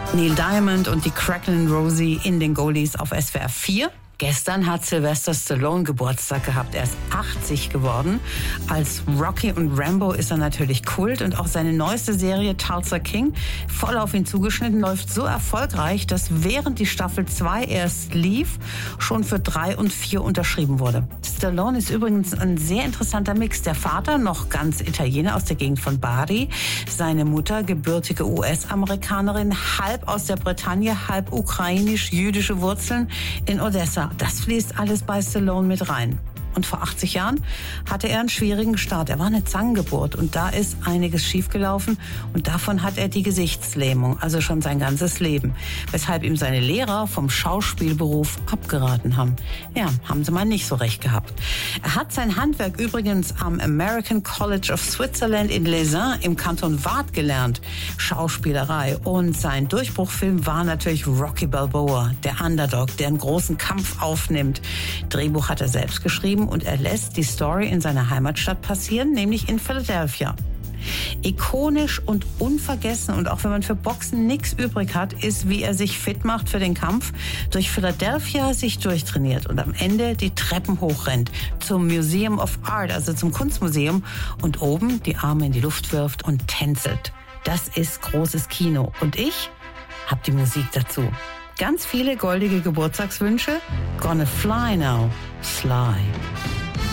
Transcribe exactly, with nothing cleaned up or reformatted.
Neil Diamond und die Cracklin' Rosie in den Goldies auf S W R vier. Gestern hat Sylvester Stallone Geburtstag gehabt. Er ist achtzig geworden. Als Rocky und Rambo ist er natürlich Kult. Und auch seine neueste Serie Tulsa King, voll auf ihn zugeschnitten, läuft so erfolgreich, dass während die Staffel zwei erst lief, schon für drei und vier unterschrieben wurde. Stallone ist übrigens ein sehr interessanter Mix. Der Vater, noch ganz Italiener aus der Gegend von Bari. Seine Mutter, gebürtige U S-Amerikanerin, halb aus der Bretagne, halb ukrainisch-jüdische Wurzeln in Odessa. Das fließt alles bei Stallone mit rein. Und vor achtzig Jahren hatte er einen schwierigen Start. Er war eine Zangengeburt und da ist einiges schiefgelaufen und davon hat er die Gesichtslähmung, also schon sein ganzes Leben. Weshalb ihm seine Lehrer vom Schauspielberuf abgeraten haben. Ja, haben sie mal nicht so recht gehabt. Er hat sein Handwerk übrigens am American College of Switzerland in Lausanne im Kanton Waadt gelernt. Schauspielerei. Und sein Durchbruchfilm war natürlich Rocky Balboa, der Underdog, der einen großen Kampf aufnimmt. Drehbuch hat er selbst geschrieben und er lässt die Story in seiner Heimatstadt passieren, nämlich in Philadelphia. Ikonisch und unvergessen und auch wenn man für Boxen nichts übrig hat, ist, wie er sich fit macht für den Kampf, durch Philadelphia sich durchtrainiert und am Ende die Treppen hochrennt zum Museum of Art, also zum Kunstmuseum und oben die Arme in die Luft wirft und tänzelt. Das ist großes Kino und ich hab die Musik dazu. Ganz viele goldige Geburtstagswünsche. Gonna fly now, Sly.